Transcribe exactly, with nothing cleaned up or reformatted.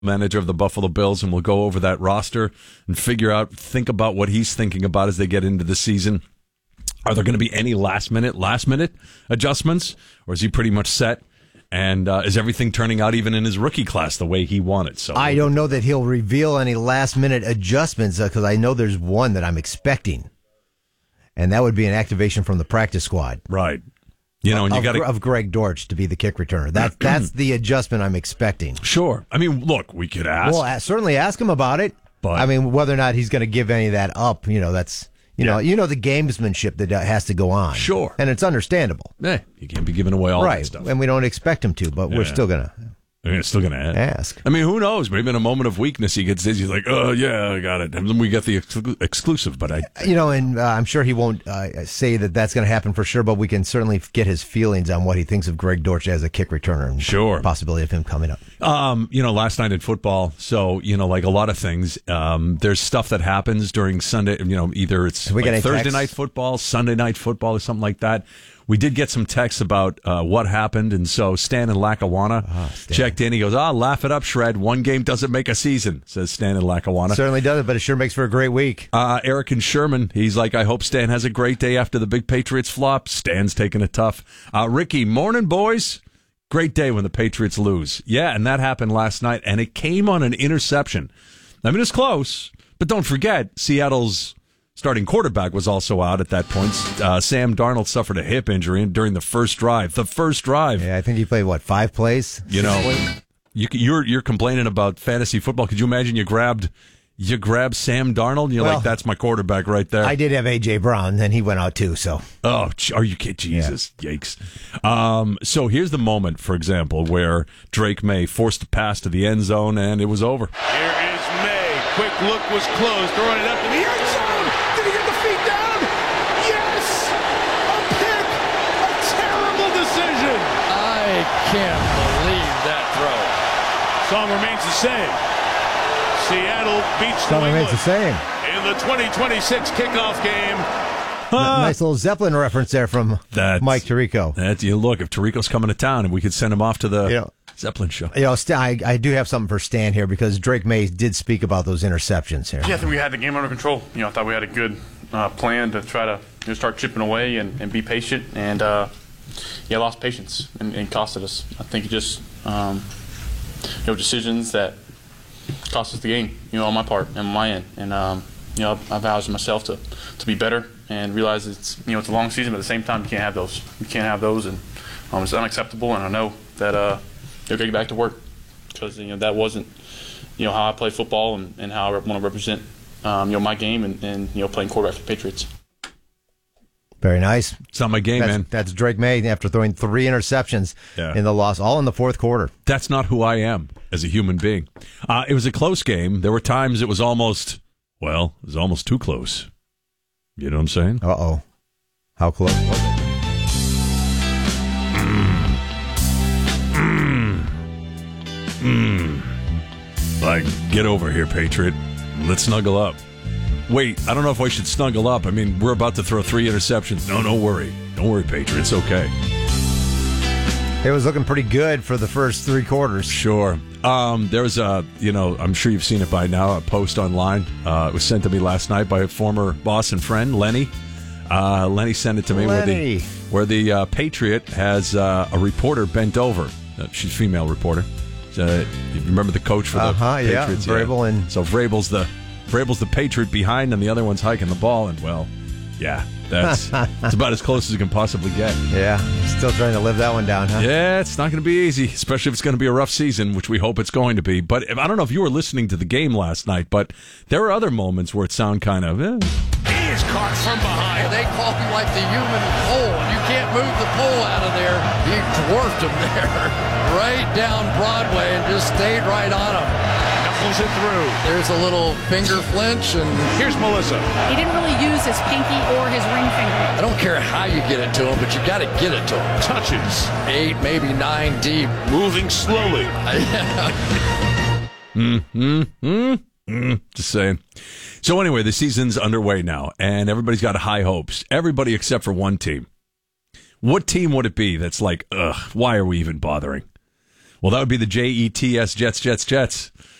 manager of the Buffalo Bills, and we'll go over that roster and figure out, think about what he's thinking about as they get into the season. Are there going to be any last minute, last minute adjustments, or is he pretty much set? And uh, is everything turning out even in his rookie class the way he wanted? So I don't know that he'll reveal any last minute adjustments because uh, I know there's one that I'm expecting, and that would be an activation from the practice squad. Right. You know, and you of, got of Greg Dortch to be the kick returner. That that's the adjustment I'm expecting. Sure. I mean, look, we could ask. Well, certainly ask him about it. But I mean, whether or not he's going to give any of that up, you know, that's you yeah. know, you know the gamesmanship that has to go on. Sure, and it's understandable. Yeah, you can't be giving away all right. that stuff, and we don't expect him to, but yeah. we're still gonna. I mean, it's still going to ask. I mean, who knows? Maybe in a moment of weakness, he gets dizzy. He's like, oh, yeah, I got it. And then we get the ex- exclusive. But I, You know, and uh, I'm sure he won't uh, say that that's going to happen for sure, but we can certainly get his feelings on what he thinks of Greg Dortch as a kick returner. And sure. Possibility of him coming up. Um, you know, last night in football, so, you know, like a lot of things, um, there's stuff that happens during Sunday, you know, either it's like Thursday text? night football, Sunday night football, or something like that. We did get some texts about uh, what happened, and so Stan in Lackawanna oh, checked in. He goes, ah, oh, laugh it up, Shred. One game doesn't make a season, says Stan in Lackawanna. Certainly does, but it sure makes for a great week. Uh, Eric and Sherman, he's like, I hope Stan has a great day after the big Patriots flop. Stan's taking it tough. Uh, Ricky, morning, boys. Great day when the Patriots lose. Yeah, and that happened last night, and it came on an interception. I mean, it's close, but don't forget, Seattle's starting quarterback was also out at that point. Uh, Sam Darnold suffered a hip injury during the first drive. The first drive. Yeah, I think he played, what, five plays? You know, you, you're you're complaining about fantasy football. Could you imagine you grabbed you grabbed Sam Darnold and you're well, like, that's my quarterback right there? I did have A J. Brown, and he went out too, so. Oh, are you kidding? Jesus. Yeah. Yikes. Um, so here's the moment, for example, where Drake May forced a pass to the end zone, and it was over. Here is May. Quick look was closed, throwing it up to the end zone. Did he get the feet down? Yes! A pick! A terrible decision! I can't believe that throw. Song remains the same. Seattle beats Song New remains England the same. in the twenty twenty-six kickoff game. Uh, nice little Zeppelin reference there from Mike Tirico. That's, you look, if Tirico's coming to town and we could send him off to the you know, Zeppelin show. You know, I, I do have something for Stan here because Drake May did speak about those interceptions here. Yeah, I think we had the game under control. You know, I thought we had a good uh, plan to try to you know, start chipping away and, and be patient. And, uh, yeah, lost patience and, and costed us. I think it just, um, you know, decisions that cost us the game, you know, on my part and on my end. And, um, you know, I've vowed to myself to, to be better and realize it's, you know, it's a long season, but at the same time, you can't have those. You can't have those, and um, it's unacceptable. And I know that uh, they'll get back to work because, you know, that wasn't, you know, how I play football and, and how I want to represent, um, you know, my game and, and, you know, playing quarterback for the Patriots. Very nice. It's not my game, that's, man. That's Drake May after throwing three interceptions yeah. in the loss, all in the fourth quarter. That's not who I am as a human being. Uh, it was a close game. There were times it was almost, well, it was almost too close. You know what I'm saying? Uh-oh. How close was it? Mm. Mm. Mm. Like, get over here, Patriot. Let's snuggle up. Wait, I don't know if I should snuggle up. I mean, we're about to throw three interceptions. No, don't worry. Don't worry, Patriot. It's okay. It was looking pretty good for the first three quarters. Sure. Um, there was a, you know, I'm sure you've seen it by now, a post online. Uh, it was sent to me last night by a former boss and friend, Lenny. Uh, Lenny sent it to me Lenny. where the, where the uh, Patriot has uh, a reporter bent over. Uh, she's a female reporter. Uh, you remember the coach for the uh-huh, Patriots? Yeah, Vrabel. Yeah. And so Vrabel's the, Vrabel's the Patriot behind, and the other one's hiking the ball. And, well, yeah, that's it's about as close as you can possibly get. Yeah, still trying to live that one down, huh? Yeah, it's not going to be easy, especially if it's going to be a rough season, which we hope it's going to be. But if, I don't know if you were listening to the game last night, but there were other moments where it sounded kind of, eh. He is caught from behind. They call him like the human pole. You can't move the pole out of there. He dwarfed him there, right down Broadway, and just stayed right on him. Knuckles it through. There's a little finger flinch, and here's Melissa. He didn't really use his pinky or his ring finger. I don't care how you get it to him, but you got to get it to him. Touches. Eight, maybe nine deep. Moving slowly. mm-hmm. Mm-hmm. Just saying. So anyway, the season's underway now, and everybody's got high hopes. Everybody except for one team. What team would it be that's like, ugh, why are we even bothering? Well, that would be the J E T S, Jets, Jets, Jets.